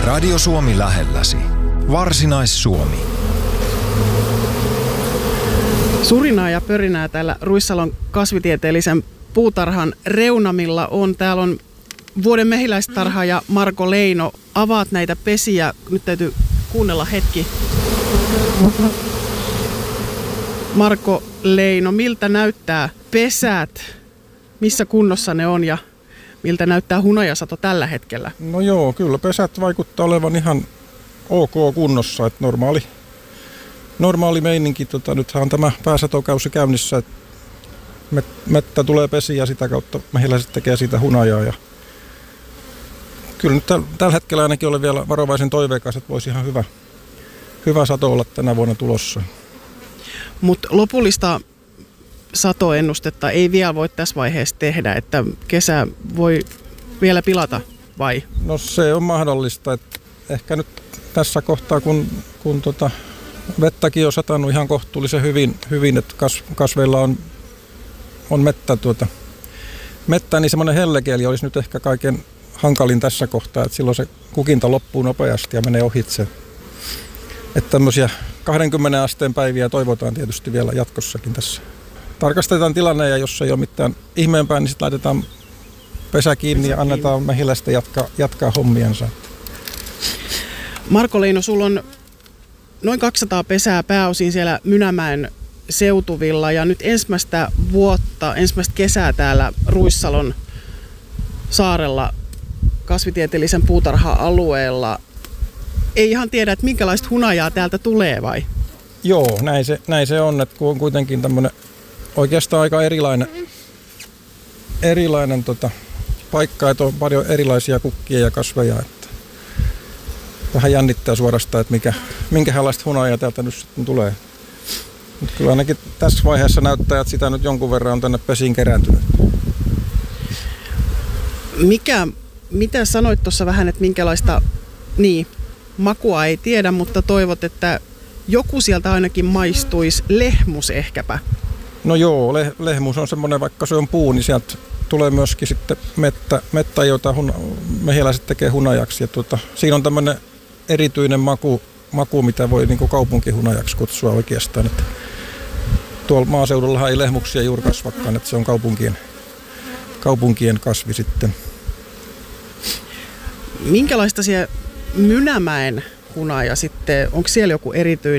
Radio Suomi lähelläsi. Varsinais-Suomi. Surinaa ja pörinää täällä Ruissalon kasvitieteellisen puutarhan reunamilla on. Täällä on vuoden mehiläistarhaaja Marko Leino. Avaat näitä pesiä. Nyt täytyy kuunnella hetki. Marko Leino, miltä näyttää pesät? Missä kunnossa ne on ja miltä näyttää hunajasato tällä hetkellä? No joo, kyllä pesät vaikuttaa olevan ihan ok kunnossa. Että normaali meininki. Nythän on tämä pääsatokausi käynnissä. Mettä tulee pesiä ja sitä kautta mehiläiset tekee siitä hunajaa. Ja kyllä nyt tällä hetkellä ainakin olen vielä varovaisen toiveikas, että voisi ihan hyvä sato olla tänä vuonna tulossa. Mutta lopullista satoennustetta ei vielä voi tässä vaiheessa tehdä, että kesä voi vielä pilata, vai? No se on mahdollista, että ehkä nyt tässä kohtaa, kun vettäkin on satanut ihan kohtuullisen hyvin että kasveilla on mettä, niin semmoinen hellekieli olisi nyt ehkä kaiken hankalin tässä kohtaa, että silloin se kukinta loppuu nopeasti ja menee ohitse. Että tämmöisiä 20 asteen päiviä toivotaan tietysti vielä jatkossakin tässä. Tarkastetaan tilanne ja jos ei ole mitään ihmeempää, niin sitten laitetaan pesä kiinni ja annetaan mehiläisten jatkaa hommiansa. Marko Leino, sulla on noin 200 pesää pääosin siellä Mynämäen seutuvilla ja nyt ensimmäistä kesää täällä Ruissalon saarella kasvitieteellisen puutarha-alueella. Ei ihan tiedä, että minkälaista hunajaa täältä tulee vai? Joo, näin se on, että kun on kuitenkin tämmöinen oikeastaan aika erilainen paikka, että on paljon erilaisia kukkia ja kasveja. Että vähän jännittää suorastaan, että minkälaista hunajaa täältä nyt sitten tulee. Mutta kyllä ainakin tässä vaiheessa näyttää, että sitä nyt jonkun verran on tänne pesiin kerääntynyt. Mitä sanoit tuossa vähän, että minkälaista makua ei tiedä, mutta toivot, että joku sieltä ainakin maistuisi. Lehmus ehkäpä. No joo, lehmus on semmoinen, vaikka se on puu, niin sieltä tulee myöskin sitten mettä jota mehiläiset tekee hunajaksi. Ja siinä on tämmöinen erityinen maku, mitä voi niin kuin kaupunkihunajaksi kutsua oikeastaan. Että tuolla maaseudullahan ei lehmuksia juuri kasvakaan, että se on kaupunkien kasvi sitten. Minkälaista siellä Mynämäen hunaja sitten, onko siellä joku erityinen?